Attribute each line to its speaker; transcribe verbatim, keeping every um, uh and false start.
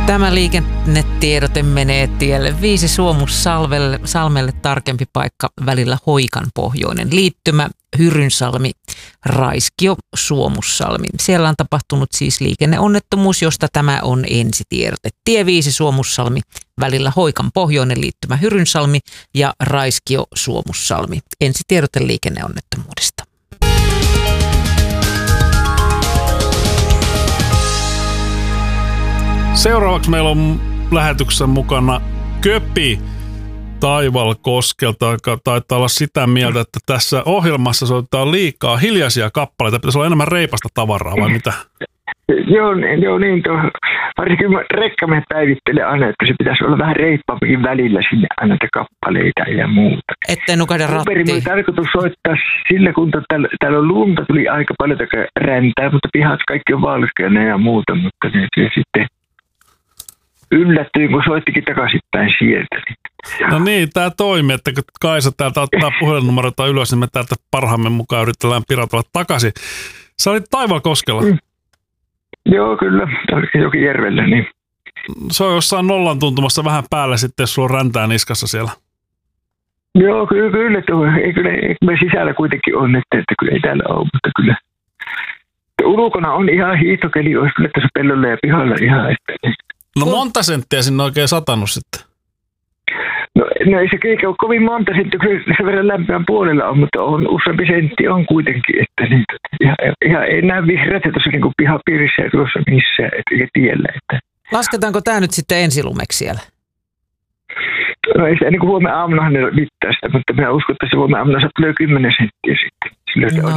Speaker 1: Tämä liikennetiedote menee tielle viisi Suomussalmelle, Salmelle tarkempi paikka välillä Hoikan pohjoinen liittymä, Hyrynsalmi, Raiskio, Suomussalmi. Siellä on tapahtunut siis liikenneonnettomuus, josta tämä on ensitiedote. Tie viisi Suomussalmi, välillä Hoikan pohjoinen liittymä, Hyrynsalmi ja Raiskio, Suomussalmi. Ensitiedote liikenneonnettomuudesta.
Speaker 2: Seuraavaksi meillä on lähetyksessä mukana Köpi Taivalkoskelta, joka taitaa olla sitä mieltä, että tässä ohjelmassa soitetaan liikaa hiljaisia kappaleita. Pitäisi olla enemmän reipasta tavaraa, vai mitä?
Speaker 3: Joo, joo niin. Tuo, varsinkin rekkamme päivittelee aina, että se pitäisi olla vähän reippaampikin välillä sinne aina näitä kappaleita ja muuta.
Speaker 1: Ettei nukahda rattiin.
Speaker 3: Oli tarkoitus soittaa sillä, kun täällä, täällä on lunta, tuli aika paljon räntää, mutta pihat kaikki on valskeana ja muuta, mutta se, se sitten yllättyin, kun soittikin takaisinpäin sieltä.
Speaker 2: No niin, tämä toimi, että kun Kaisa täältä ottaa puhelinnumeroita ylös, niin me täältä parhaamme mukaan yritetään piratella takaisin. Sä olit Taivalkoskella. Mm.
Speaker 3: Joo, kyllä. Jokijärvellä, niin.
Speaker 2: Se on jossain nollan tuntumassa vähän päällä sitten, jos sulla on räntää niskassa siellä.
Speaker 3: Joo, kyllä. kyllä, ei, kyllä ei, me sisällä kuitenkin on, että, että kyllä ei täällä ole, mutta kyllä. Ulkona on ihan hiihtokeli, olisi kyllä tässä pellolla ja pihalla ihan, että.
Speaker 2: No monta senttiä sinne oikein satanut sitten?
Speaker 3: No, no ei se eikä ole kovin monta senttiä, kun se verran lämpimän puolella on, mutta on useampi sentti on kuitenkin, että niin, ihan, ihan ei näe vihreätä tuossa niin kuin pihapiirissä ja tuossa missään, eikä tiellä. Että.
Speaker 1: Lasketaanko tämä nyt sitten ensilumeksi siellä?
Speaker 3: No ei se ennen kuin huomenna aamuna ne mittaa sitä, mutta minä uskon, että se huomenna aamuna tulee kymmenen senttiä sitten. Silloin no.